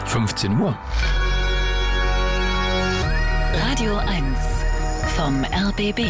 15 Uhr. Radio 1 vom RBB.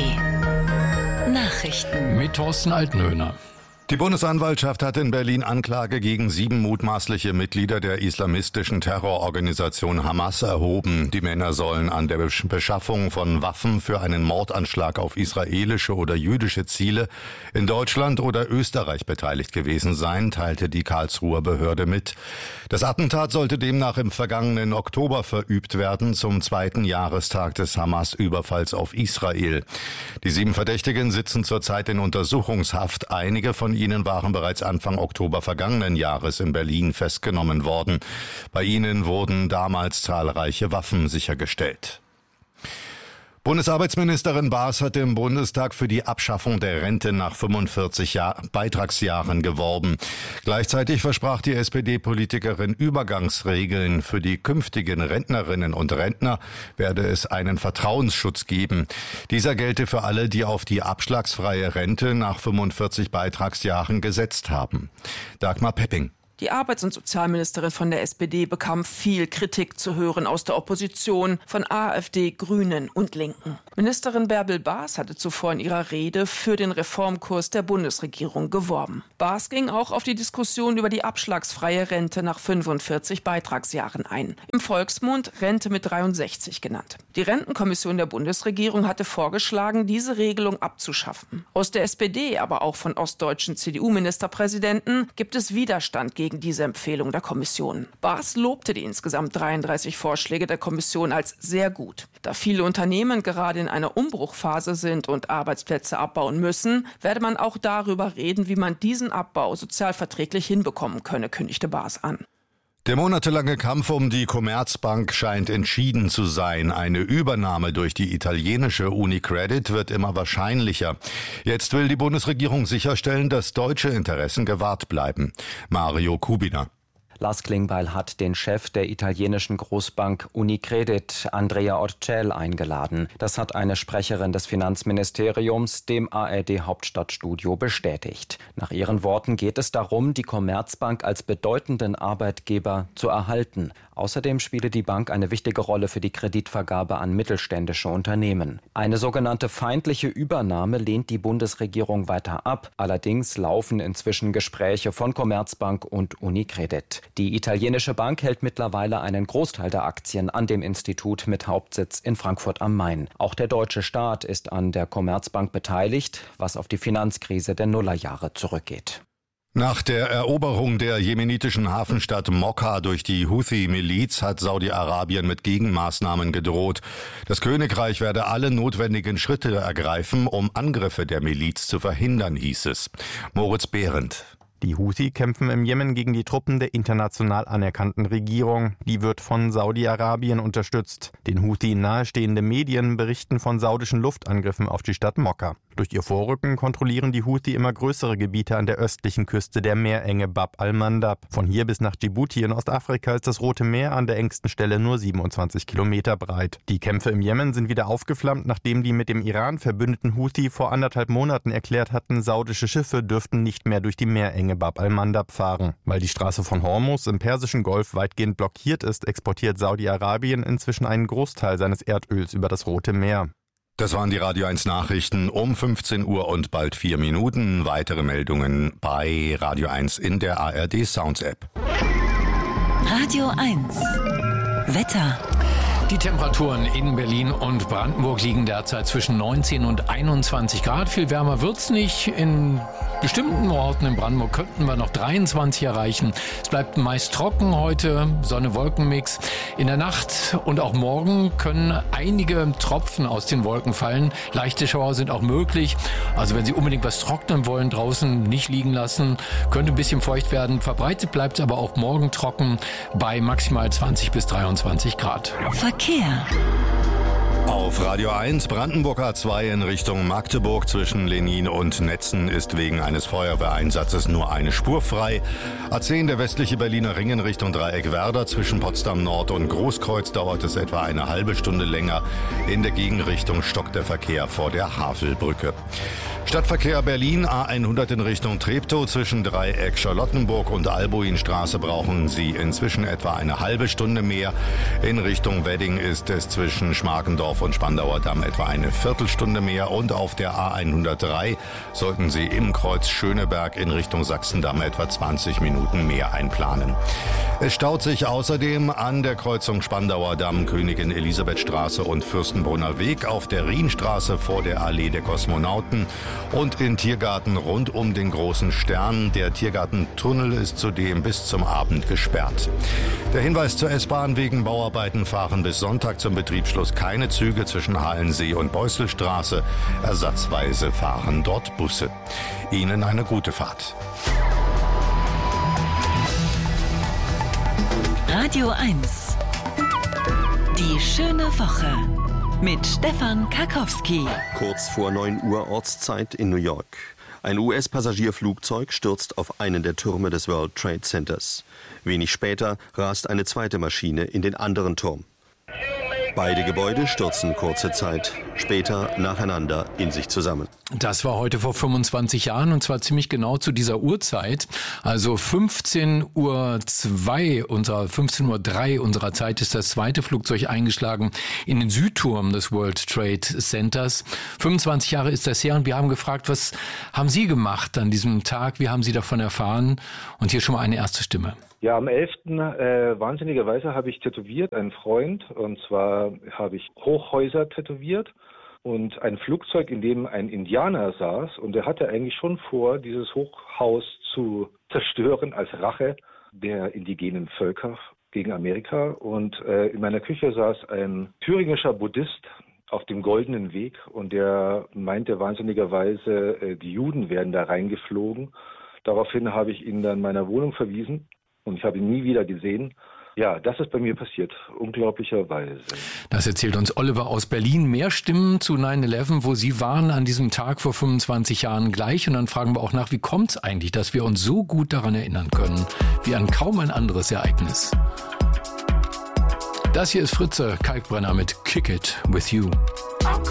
Nachrichten Mit Thorsten Altenhöhner. Die Bundesanwaltschaft hat in Berlin Anklage gegen 7 mutmaßliche Mitglieder der islamistischen Terrororganisation Hamas erhoben. Die Männer sollen an der Beschaffung von Waffen für einen Mordanschlag auf israelische oder jüdische Ziele in Deutschland oder Österreich beteiligt gewesen sein, teilte die Karlsruher Behörde mit. Das Attentat sollte demnach im vergangenen Oktober verübt werden, zum 2. Jahrestag des Hamas-Überfalls auf Israel. Die 7 Verdächtigen sitzen zurzeit in Untersuchungshaft. Einige von ihnen waren bereits Anfang Oktober vergangenen Jahres in Berlin festgenommen worden. Bei ihnen wurden damals zahlreiche Waffen sichergestellt. Bundesarbeitsministerin Baas hat im Bundestag für die Abschaffung der Rente nach 45 Beitragsjahren geworben. Gleichzeitig versprach die SPD-Politikerin Übergangsregeln. Für die künftigen Rentnerinnen und Rentner werde es einen Vertrauensschutz geben. Dieser gelte für alle, die auf die abschlagsfreie Rente nach 45 Beitragsjahren gesetzt haben. Dagmar Pepping. Die Arbeits- und Sozialministerin von der SPD bekam viel Kritik zu hören aus der Opposition, von AfD, Grünen und Linken. Ministerin Bärbel Baas hatte zuvor in ihrer Rede für den Reformkurs der Bundesregierung geworben. Baas ging auch auf die Diskussion über die abschlagsfreie Rente nach 45 Beitragsjahren ein. Im Volksmund Rente mit 63 genannt. Die Rentenkommission der Bundesregierung hatte vorgeschlagen, diese Regelung abzuschaffen. Aus der SPD, aber auch von ostdeutschen CDU-Ministerpräsidenten gibt es Widerstand gegen diese Empfehlung der Kommission. Baas lobte die insgesamt 33 Vorschläge der Kommission als sehr gut. Da viele Unternehmen gerade in einer Umbruchphase sind und Arbeitsplätze abbauen müssen, werde man auch darüber reden, wie man diesen Abbau sozialverträglich hinbekommen könne, kündigte Baas an. Der monatelange Kampf um die Commerzbank scheint entschieden zu sein. Eine Übernahme durch die italienische UniCredit wird immer wahrscheinlicher. Jetzt will die Bundesregierung sicherstellen, dass deutsche Interessen gewahrt bleiben. Mario Kubina. Lars Klingbeil hat den Chef der italienischen Großbank UniCredit, Andrea Orcel, eingeladen. Das hat eine Sprecherin des Finanzministeriums dem ARD-Hauptstadtstudio bestätigt. Nach ihren Worten geht es darum, die Commerzbank als bedeutenden Arbeitgeber zu erhalten. Außerdem spiele die Bank eine wichtige Rolle für die Kreditvergabe an mittelständische Unternehmen. Eine sogenannte feindliche Übernahme lehnt die Bundesregierung weiter ab. Allerdings laufen inzwischen Gespräche von Commerzbank und UniCredit. Die italienische Bank hält mittlerweile einen Großteil der Aktien an dem Institut mit Hauptsitz in Frankfurt am Main. Auch der deutsche Staat ist an der Commerzbank beteiligt, was auf die Finanzkrise der Nullerjahre zurückgeht. Nach der Eroberung der jemenitischen Hafenstadt Mokka durch die Houthi-Miliz hat Saudi-Arabien mit Gegenmaßnahmen gedroht. Das Königreich werde alle notwendigen Schritte ergreifen, um Angriffe der Miliz zu verhindern, hieß es. Moritz Behrendt. Die Houthi kämpfen im Jemen gegen die Truppen der international anerkannten Regierung. Die wird von Saudi-Arabien unterstützt. Den Houthi nahestehende Medien berichten von saudischen Luftangriffen auf die Stadt Mokka. Durch ihr Vorrücken kontrollieren die Houthi immer größere Gebiete an der östlichen Küste der Meerenge Bab al-Mandab. Von hier bis nach Djibouti in Ostafrika ist das Rote Meer an der engsten Stelle nur 27 Kilometer breit. Die Kämpfe im Jemen sind wieder aufgeflammt, nachdem die mit dem Iran verbündeten Houthi vor 1,5 Monaten erklärt hatten, saudische Schiffe dürften nicht mehr durch die Meerenge Bab al-Mandab fahren. Weil die Straße von Hormuz im Persischen Golf weitgehend blockiert ist, exportiert Saudi-Arabien inzwischen einen Großteil seines Erdöls über das Rote Meer. Das waren die Radio 1 Nachrichten um 15 Uhr und bald 4 Minuten. Weitere Meldungen bei Radio 1 in der ARD Sounds App. Radio 1 Wetter. Die Temperaturen in Berlin und Brandenburg liegen derzeit zwischen 19 und 21 Grad. Viel wärmer wird's nicht. In bestimmten Orten in Brandenburg könnten wir noch 23 erreichen. Es bleibt meist trocken heute, Sonne-Wolken-Mix. In der Nacht und auch morgen können einige Tropfen aus den Wolken fallen. Leichte Schauer sind auch möglich. Also wenn Sie unbedingt was trocknen wollen, draußen nicht liegen lassen, könnte ein bisschen feucht werden. Verbreitet bleibt es aber auch morgen trocken bei maximal 20 bis 23 Grad. Verkehr. Auf Radio 1 Brandenburg A2 in Richtung Magdeburg zwischen Lenin und Netzen ist wegen eines Feuerwehreinsatzes nur eine Spur frei. A10 der westliche Berliner Ring in Richtung Dreieck Werder zwischen Potsdam Nord und Großkreuz dauert es etwa eine halbe Stunde länger. In der Gegenrichtung stockt der Verkehr vor der Havelbrücke. Stadtverkehr Berlin, A100 in Richtung Treptow. Zwischen Dreieck Charlottenburg und Albuinstraße brauchen Sie inzwischen etwa eine halbe Stunde mehr. In Richtung Wedding ist es zwischen Schmargendorf und Spandauer Damm etwa eine Viertelstunde mehr. Und auf der A103 sollten Sie im Kreuz Schöneberg in Richtung Sachsendamm etwa 20 Minuten mehr einplanen. Es staut sich außerdem an der Kreuzung Spandauer Damm, Königin Elisabethstraße und Fürstenbrunner Weg, auf der Rienstraße vor der Allee der Kosmonauten und in Tiergarten rund um den Großen Stern. Der Tiergartentunnel ist zudem bis zum Abend gesperrt. Der Hinweis zur S-Bahn: wegen Bauarbeiten fahren bis Sonntag zum Betriebsschluss keine Züge zwischen Halensee und Beusselstraße. Ersatzweise fahren dort Busse. Ihnen eine gute Fahrt. Radio 1. Die schöne Woche mit Stefan Karkowski. Kurz vor 9 Uhr Ortszeit in New York. Ein US-Passagierflugzeug stürzt auf einen der Türme des World Trade Centers. Wenig später rast eine zweite Maschine in den anderen Turm. Beide Gebäude stürzen kurze Zeit später nacheinander in sich zusammen. Das war heute vor 25 Jahren und zwar ziemlich genau zu dieser Uhrzeit. Also 15:02 15:03 unserer Zeit ist das zweite Flugzeug eingeschlagen in den Südturm des World Trade Centers. 25 Jahre ist das her und wir haben gefragt, was haben Sie gemacht an diesem Tag? Wie haben Sie davon erfahren? Und hier schon mal eine erste Stimme. Ja, am 11. Wahnsinnigerweise habe ich tätowiert, einen Freund. Und zwar habe ich Hochhäuser tätowiert und ein Flugzeug, in dem ein Indianer saß. Und er hatte eigentlich schon vor, dieses Hochhaus zu zerstören als Rache der indigenen Völker gegen Amerika. Und in meiner Küche saß ein thüringischer Buddhist auf dem goldenen Weg. Und der meinte wahnsinnigerweise, die Juden werden da reingeflogen. Daraufhin habe ich ihn dann meiner Wohnung verwiesen. Und ich habe ihn nie wieder gesehen. Ja, das ist bei mir passiert, unglaublicherweise. Das erzählt uns Oliver aus Berlin. Mehr Stimmen zu 9/11, wo Sie waren an diesem Tag vor 25 Jahren gleich. Und dann fragen wir auch nach, wie kommt es eigentlich, dass wir uns so gut daran erinnern können, wie an kaum ein anderes Ereignis. Das hier ist Fritze Kalkbrenner mit Kick It With You.